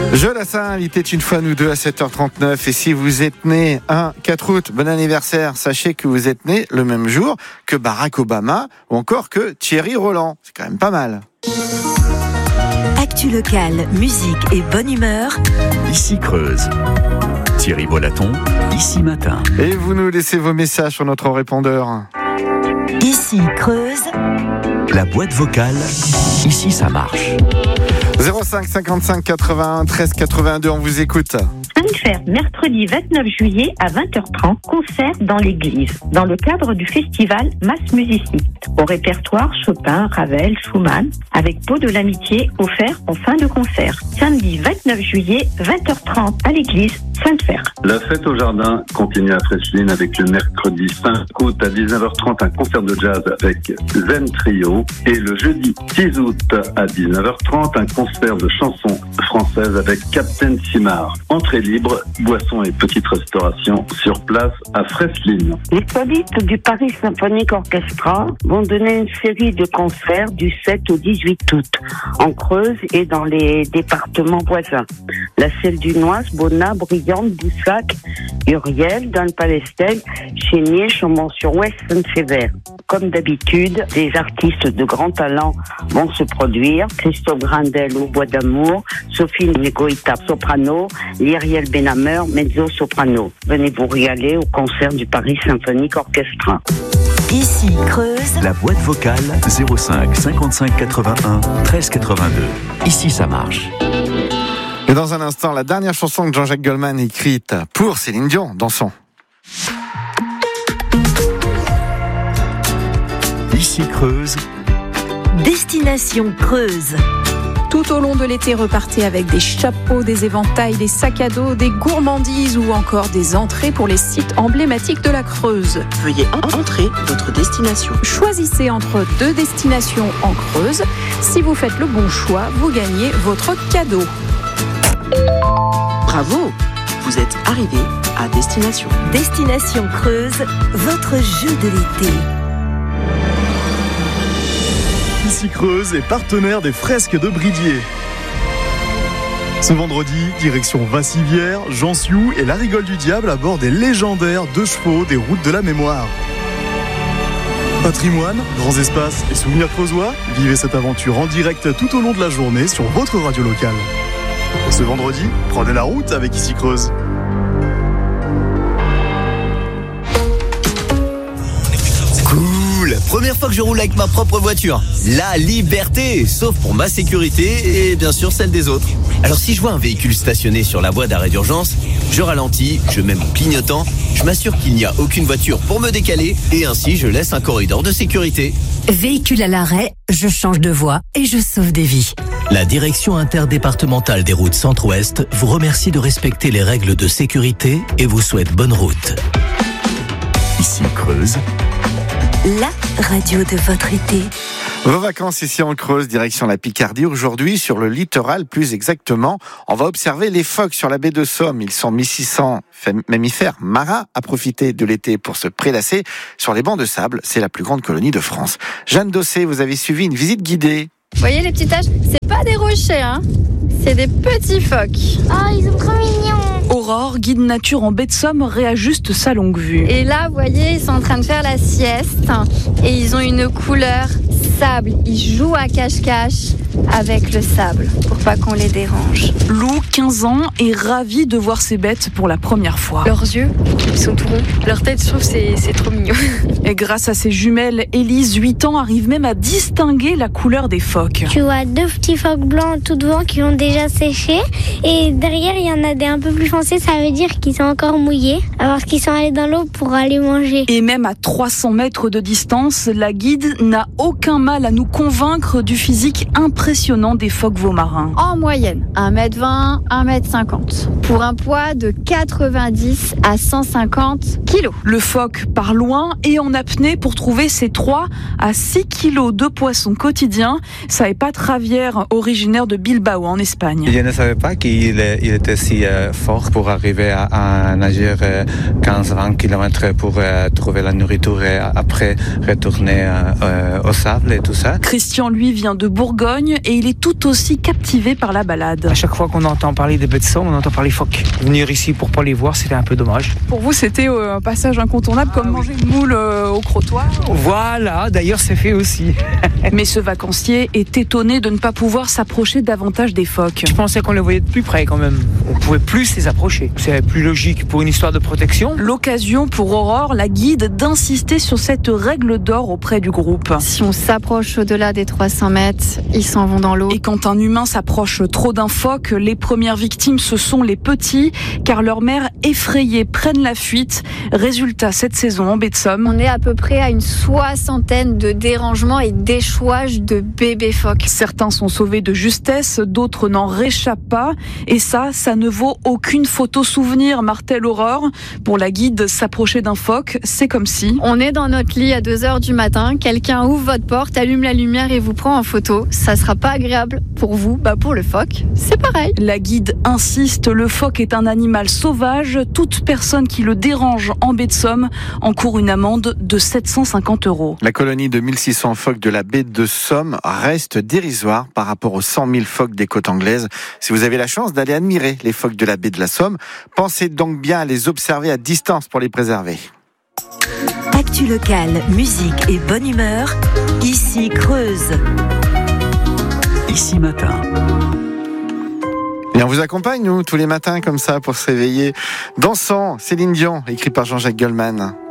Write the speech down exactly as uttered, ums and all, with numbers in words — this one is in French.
Jodassin, il était une fois nous deux à sept heures trente-neuf. Et si vous êtes né un quatre août, bon anniversaire, sachez que vous êtes né le même jour que Barack Obama ou encore que Thierry Roland. C'est quand même pas mal. Actu locale, musique et bonne humeur. Ici Creuse. Thierry Bolaton, ici matin. Et vous nous laissez vos messages sur notre répondeur. Ici Creuse. La boîte vocale, ici ça marche. zéro cinq cinquante-cinq quatre-vingt-un treize quatre-vingt-deux, on vous écoute. Sainte-Fer, mercredi vingt-neuf juillet à vingt heures trente, concert dans l'église, dans le cadre du festival Masse Musiciste. Au répertoire Chopin, Ravel, Schumann, avec pot de l'amitié offert en fin de concert. Samedi vingt-neuf juillet, vingt heures trente à l'église Sainte-Fer. La fête au jardin continue à Fresline avec le mercredi cinq août à dix-neuf heures trente un concert de jazz avec Zen Trio et le jeudi six août à dix-neuf heures trente un concert de chansons françaises avec Captain Simard. Entrée libre, boissons et petite restauration sur place à Fresline. Les solistes du Paris Symphonique Orchestra vont donner une série de concerts du sept au dix-huit août en Creuse et dans les départements voisins. La Selle du Noise, Bonnat, Brillante, Boussac, Uriel, Don-Palestel, Chénier, Chaumont-sur-Ouest, Saint-Sévère. Comme d'habitude, des artistes de grand talent vont se produire. Christophe Grandel au Bois d'Amour, Sophie Negoïta, soprano, Lyriel Benhammer, mezzo-soprano. Venez vous régaler au concert du Paris Symphonique Orchestra. Ici Creuse. La boîte vocale, zéro cinq cinquante-cinq quatre-vingt-un treize quatre-vingt-deux. Ici ça marche. Et dans un instant, la dernière chanson que Jean-Jacques Goldman a écrite pour Céline Dion, Dansons. Ici Creuse. Destination Creuse. Tout au long de l'été, repartez avec des chapeaux, des éventails, des sacs à dos, des gourmandises ou encore des entrées pour les sites emblématiques de la Creuse. Veuillez entrer votre destination. Choisissez entre deux destinations en Creuse. Si vous faites le bon choix, vous gagnez votre cadeau. Bravo, vous êtes arrivé à destination. Destination Creuse, votre jeu de l'été. Ici Creuse est partenaire des fresques de Bridier. Ce vendredi, direction Vassivière, Jansiou et la Rigole du Diable à bord des légendaires deux chevaux des routes de la mémoire. Patrimoine, grands espaces et souvenirs creusois, vivez cette aventure en direct tout au long de la journée sur votre radio locale. Ce vendredi, prenez la route avec Ici Creuse. Cool, première fois que je roule avec ma propre voiture. La liberté, sauf pour ma sécurité et bien sûr celle des autres. Alors si je vois un véhicule stationné sur la voie d'arrêt d'urgence, je ralentis, je mets mon clignotant, je m'assure qu'il n'y a aucune voiture pour me décaler et ainsi je laisse un corridor de sécurité. Véhicule à l'arrêt, je change de voie et je sauve des vies. La direction interdépartementale des routes Centre-Ouest vous remercie de respecter les règles de sécurité et vous souhaite bonne route. Ici Creuse. La radio de votre été. Vos vacances ici en Creuse, direction la Picardie. Aujourd'hui, sur le littoral, plus exactement, on va observer les phoques sur la baie de Somme. Ils sont mille six cents mammifères marins à profiter de l'été pour se prélasser sur les bancs de sable. C'est la plus grande colonie de France. Jeanne Dossé, vous avez suivi une visite guidée. Vous voyez les petits taches, c'est pas des rochers, hein. C'est des petits phoques. Oh, ils sont trop mignons. Aurore, guide nature en baie de Somme, réajuste sa longue vue. Et là, vous voyez, ils sont en train de faire la sieste et ils ont une couleur sable. Ils jouent à cache-cache avec le sable pour pas qu'on les dérange. Lou, quinze ans, est ravie de voir ces bêtes pour la première fois. Leurs yeux, ils sont tout ronds. Leur tête, je trouve, c'est, c'est trop mignon. Et grâce à ses jumelles, Élise, huit ans, arrive même à distinguer la couleur des phoques. Tu vois deux petits phoques blancs tout devant qui ont déjà séché et derrière il y en a des un peu plus foncés, ça veut dire qu'ils sont encore mouillés alors qu'ils sont allés dans l'eau pour aller manger. Et même à trois cents mètres de distance, la guide n'a aucun mal à nous convaincre du physique impressionnant des phoques veaumarins. En moyenne, un mètre vingt, un mètre cinquante pour un poids de quatre-vingt-dix à cent cinquante kilos. Le phoque part loin et en apnée pour trouver ses trois à six kilos de poissons quotidiens. Ça est Pat Ravière, originaire de Bilbao en Espagne. Je ne savais pas qu'il il était si euh, fort pour arriver à, à nager euh, quinze à vingt kilomètres pour euh, trouver la nourriture et après retourner euh, au sable et tout ça. Christian, lui, vient de Bourgogne. Bourgogne et il est tout aussi captivé par la balade. À chaque fois qu'on entend parler des baies de somme, on entend parler phoques. Venir ici pour pas les voir, c'était un peu dommage. Pour vous, c'était un passage incontournable, comme ah, manger oui. une moule au crottoir. Voilà, d'ailleurs c'est fait aussi. Mais ce vacancier est étonné de ne pas pouvoir s'approcher davantage des phoques. Je pensais qu'on les voyait de plus près quand même. On pouvait plus les approcher. C'est plus logique pour une histoire de protection. L'occasion pour Aurore, la guide, d'insister sur cette règle d'or auprès du groupe. Si on s'approche au-delà des trois cents mètres, ils s'en vont dans l'eau. Et quand un humain s'approche trop d'un phoque, les premières victimes, ce sont les petits, car leurs mères effrayées prennent la fuite. Résultat, cette saison en baie de Somme, on est à peu près à une soixantaine de dérangements et d'échouages de bébés phoques. Certains sont sauvés de justesse, d'autres n'en réchappent pas. Et ça, ça ne vaut aucune photo souvenir, martèle Aurore. Pour la guide, s'approcher d'un phoque, c'est comme si... On est dans notre lit à deux heures du matin, quelqu'un ouvre votre porte, allume la lumière et vous prend en photo. Ça sera pas agréable pour vous, bah pour le phoque, c'est pareil. La guide insiste, le phoque est un animal sauvage. Toute personne qui le dérange en baie de Somme encourt une amende de sept cent cinquante euros. La colonie de mille six cents phoques de la baie de Somme reste dérisoire par rapport aux cent mille phoques des côtes anglaises. Si vous avez la chance d'aller admirer les phoques de la baie de la Somme, pensez donc bien à les observer à distance pour les préserver. Actu locale, musique et bonne humeur, ici Creuse. Ici Matin. Et on vous accompagne, nous, tous les matins, comme ça, pour se réveiller. Dansant, Céline Dion, écrit par Jean-Jacques Goldman.